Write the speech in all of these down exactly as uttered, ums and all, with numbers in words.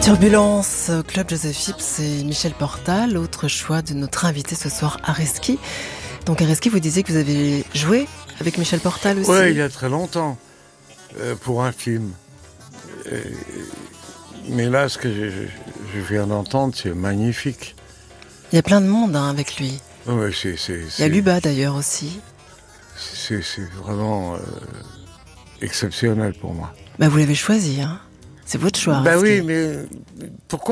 Turbulence au Club Joseph Phipps, c'est Michel Portal, autre choix de notre invité ce soir, Areski. Donc Areski, vous disiez que vous avez joué avec Michel Portal aussi. Oui, il y a très longtemps, euh, pour un film. Et, mais là, ce que je, je viens d'entendre, c'est magnifique. Il y a plein de monde hein, avec lui. Ouais, c'est, c'est, il y a Luba d'ailleurs aussi. C'est, c'est vraiment euh, exceptionnel pour moi. Bah, vous l'avez choisi, hein. C'est votre choix. Ben oui, mais pourquoi ?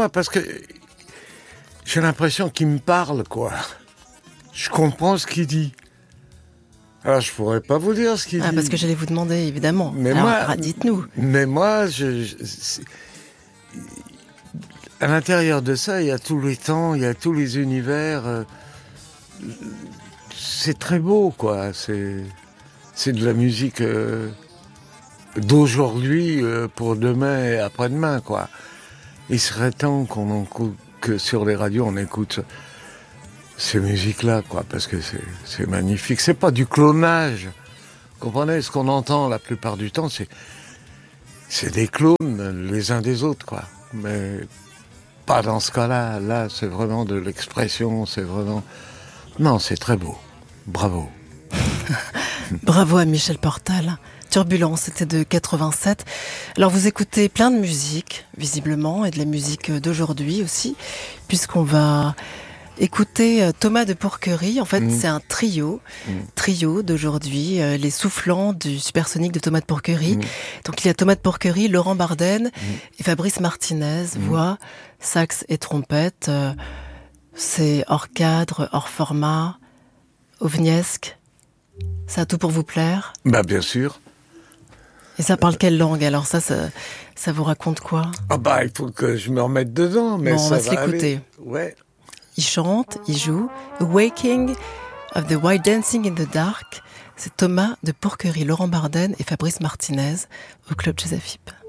Parce que j'ai l'impression qu'il me parle, quoi. Je comprends ce qu'il dit. Alors, je pourrais pas vous dire ce qu'il ah, dit. Parce que j'allais vous demander, évidemment. Mais Alors, moi, dites-nous. Mais moi, je, je, à l'intérieur de ça, il y a tous les temps, il y a tous les univers. Euh, c'est très beau, quoi. C'est, c'est de la musique euh, d'aujourd'hui euh, pour demain et après-demain, quoi. Il serait temps qu'on en écoute, que sur les radios, on écoute ces musiques-là, quoi, parce que c'est, c'est magnifique. C'est pas du clonage. Vous comprenez ? Ce qu'on entend la plupart du temps, c'est, c'est des clones les uns des autres, quoi. Mais pas dans ce cas-là. Là, c'est vraiment de l'expression, c'est vraiment... Non, c'est très beau. Bravo. Bravo à Michel Portal. Turbulence, c'était de quatre-vingt-sept. Alors vous écoutez plein de musique, visiblement, et de la musique d'aujourd'hui aussi, puisqu'on va écouter Thomas de Pourquerie. En fait, mmh. c'est un trio, mmh. trio d'aujourd'hui, euh, les soufflants du Supersonique de Thomas de Pourquerie. Mmh. Donc il y a Thomas de Pourquerie, Laurent Barden mmh. et Fabrice Martinez, mmh. voix, sax et trompette. Euh, c'est hors cadre, hors format, ovniesque. Ça a tout pour vous plaire ? Bah bien sûr. Et ça parle quelle langue ? Alors ça, ça, ça vous raconte quoi ? Ah bah il faut que je me remette dedans, mais bon, ça on va, va se l'écouter. Aller. Ouais. Il chante, il joue. Waking of the White Dancing in the Dark. C'est Thomas de Pourquerie, Laurent Barden et Fabrice Martinez au Club Joseph Phipps.